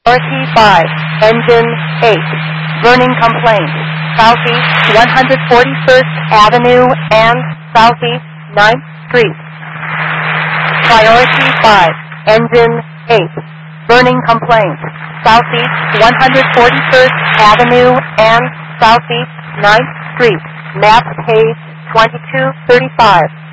Priority 5, engine 8, burning complaint, southeast 141st Avenue and southeast 9th Street. Priority 5, engine 8, burning complaint, southeast 141st Avenue and southeast 9th Street, map page 2235.